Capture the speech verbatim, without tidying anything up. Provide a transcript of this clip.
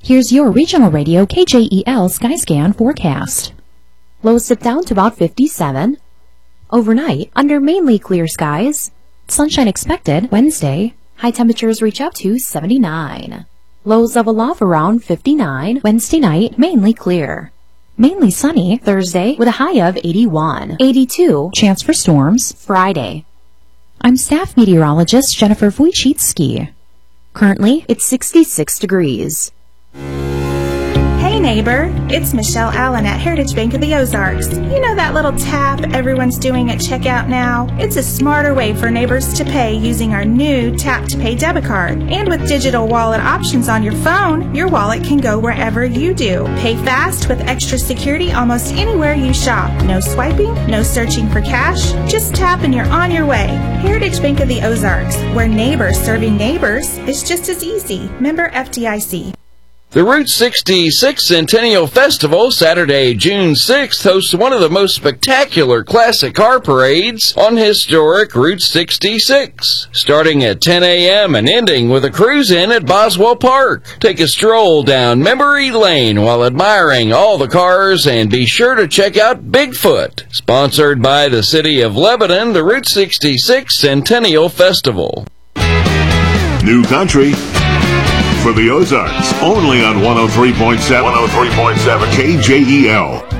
Here's your regional radio K J E L Skyscan forecast. Lows dip down to about fifty-seven. Overnight, under mainly clear skies. Sunshine expected Wednesday. High temperatures reach up to seventy-nine. Lows level off around fifty-nine. Wednesday night, mainly clear. Mainly sunny Thursday with a high of eighty-one. eighty-two. Chance for storms Friday. I'm staff meteorologist Jennifer Wojcicki. Currently, it's sixty-six degrees. Hey neighbor, it's Michelle Allen at Heritage Bank of the Ozarks. You know that little tap everyone's doing at checkout now? It's a smarter way for neighbors to pay using our new Tap to Pay debit card. And with digital wallet options on your phone, your wallet can go wherever you do. Pay fast with extra security almost anywhere you shop. No swiping, no searching for cash. Just tap and you're on your way. Heritage Bank of the Ozarks, where neighbors serving neighbors is just as easy. Member F D I C. The Route sixty-six Centennial Festival, Saturday, June sixth, hosts one of the most spectacular classic car parades on historic Route sixty-six. Starting at ten a.m. and ending with a cruise-in at Boswell Park. Take a stroll down memory lane while admiring all the cars, and be sure to check out Bigfoot. Sponsored by the City of Lebanon, the Route sixty-six Centennial Festival. New country for the Ozarks, only on one oh three point seven. one oh three point seven K J E L.